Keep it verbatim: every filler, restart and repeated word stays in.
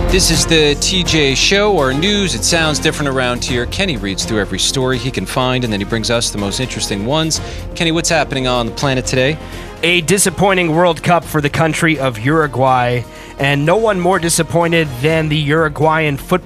This is the T J Show, our news. It sounds different around here. Kenny reads through every story he can find, and then he brings us the most interesting ones. Kenny, what's happening on the planet today? A disappointing World Cup for the country of Uruguay, and no one more disappointed than the Uruguayan football